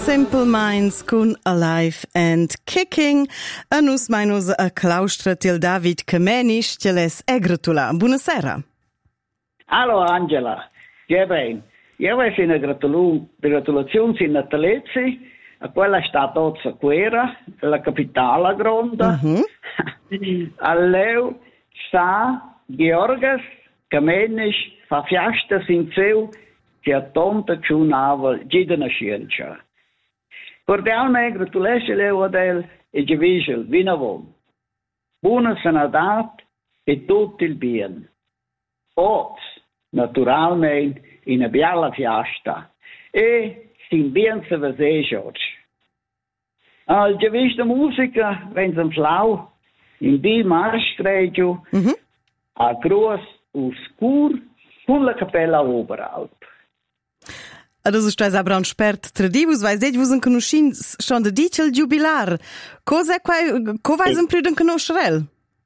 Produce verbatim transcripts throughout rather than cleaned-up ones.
Simple Minds con Alive and Kicking. A nus mainus a claustra til David Kamenisch, te les e gratula. Buonasera. Allo Angela, che ben. Io ho una gratulu- gratulazione in Natalezzi, a quella stata Ozza Quera, la capitale gronda. Mm-hmm. A leu sta Georgas Kamenisch fa fiasta sin seu che a tonta ciunava gidana scienza. Cordialmente gratulesce leu adel e gevisel vinavon. Buona sanadat e tutto il bien. Oz, naturalmente, in una bella fiasta. E sin bien se vese George. Al gevis de musica, wenn zum Flau, in die Marschstreggio, mm-hmm. a groß oscur, con la Capella Oberalp. Das ist also aber ein Spert tradivus, weil seht, wo sind conoscin schon de dicel jubilar. Cosa quai, co vai sind pruden conoscerel?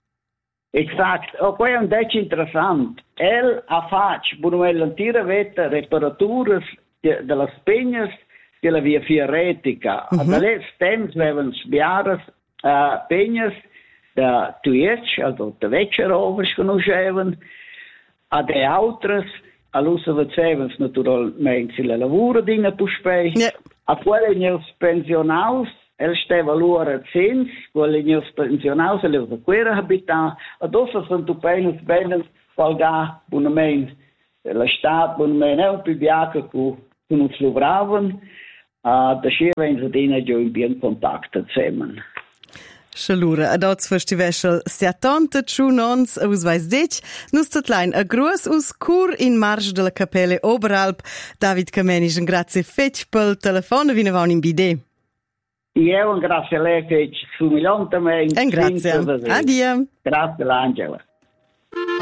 Exakt. O poi è un dec interessant. El ha fatto, buono l'antira vetta, reparaturas della spegnas della via Fioretica. Mm-hmm. Dalle stems avevano sbiaras uh, pegnas da Tuiec, also da Veccherovers conoscevano, a de altres all'uso facevano naturalmente le lavoro di una puspei, yeah. A quelle neus pensionaus, el steva l'ora zins, quelle neus pensionaus, el aveva quera habitat, ad ossa sono tu penes bene, valga, buonamente, la stat, buonamente, è un più bianco che non si lavoravano, uh, da scia vengono dina già in bien contatto zusammen. Schalura, a dots festival sia tante tschunons aus weiß dich, nus totlein a gruß us cur in marsch de la Capelle Oberalp. David Kamenisch, un grazie fetch pel telefono, vine va in bide. Io un grazie a lei fetch su milione tamén. Un grazie. Addio. Grazie l'Angela.